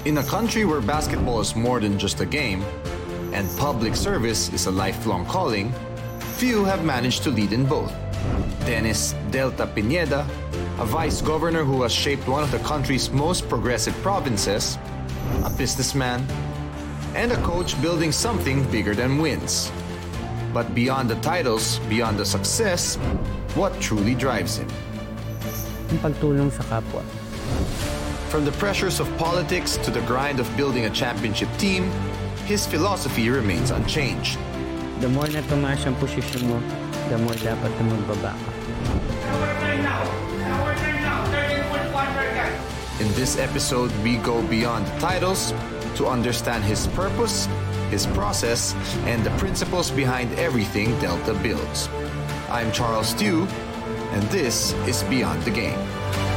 In a country where basketball is more than just a game, and public service is a lifelong calling, few have managed to lead in both. Dennis Delta Pineda, a vice governor who has shaped one of the country's most progressive provinces, a businessman, and a coach building something bigger than wins. But beyond the titles, beyond the success, what truly drives him? Ang pagtulong sa kapwa. From the pressures of politics to the grind of building a championship team, his philosophy remains unchanged. The more na tumaas ang posisyon mo, the more dapat na magbaba ka. In this episode, we go beyond the titles to understand his purpose, his process, and the principles behind everything Delta builds. I'm Charles Tew, and this is Beyond the Game.